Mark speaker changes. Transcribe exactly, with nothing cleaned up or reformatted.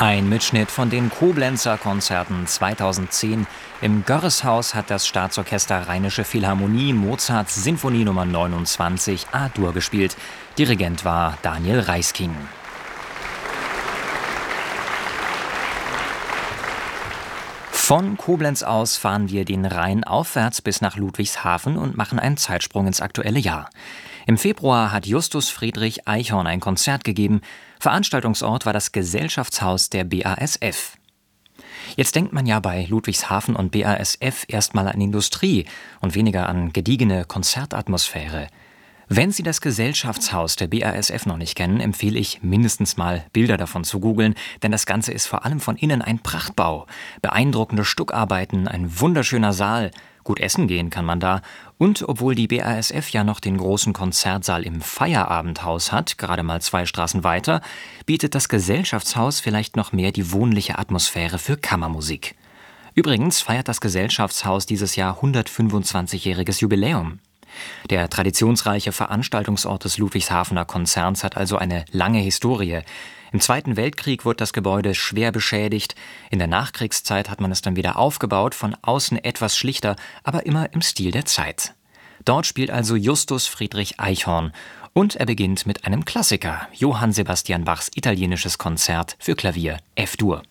Speaker 1: Ein Mitschnitt von den Koblenzer Konzerten zweitausendzehn. Im Görreshaus hat das Staatsorchester Rheinische Philharmonie Mozarts Sinfonie Nummer neunundzwanzig A-Dur gespielt. Dirigent war Daniel Reisking. Von Koblenz aus fahren wir den Rhein aufwärts bis nach Ludwigshafen und machen einen Zeitsprung ins aktuelle Jahr. Im Februar hat Justus Friedrich Eichhorn ein Konzert gegeben. Veranstaltungsort war das Gesellschaftshaus der B A S F. Jetzt denkt man ja bei Ludwigshafen und B A S F erstmal an Industrie und weniger an gediegene Konzertatmosphäre. Wenn Sie das Gesellschaftshaus der B A S F noch nicht kennen, empfehle ich, mindestens mal Bilder davon zu googeln, denn das Ganze ist vor allem von innen ein Prachtbau. Beeindruckende Stuckarbeiten, ein wunderschöner Saal, gut essen gehen kann man da. Und obwohl die B A S F ja noch den großen Konzertsaal im Feierabendhaus hat, gerade mal zwei Straßen weiter, bietet das Gesellschaftshaus vielleicht noch mehr die wohnliche Atmosphäre für Kammermusik. Übrigens feiert das Gesellschaftshaus dieses Jahr hundertfünfundzwanzigjähriges Jubiläum. Der traditionsreiche Veranstaltungsort des Ludwigshafener Konzerns hat also eine lange Historie. Im Zweiten Weltkrieg wurde das Gebäude schwer beschädigt. In der Nachkriegszeit hat man es dann wieder aufgebaut, von außen etwas schlichter, aber immer im Stil der Zeit. Dort spielt also Justus Friedrich Eichhorn. Und er beginnt mit einem Klassiker, Johann Sebastian Bachs italienisches Konzert für Klavier F-Dur.